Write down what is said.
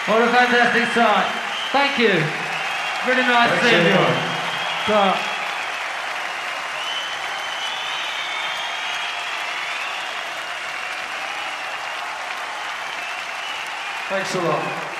What a fantastic sight. Thank you. Really nice seeing you. Thanks a lot.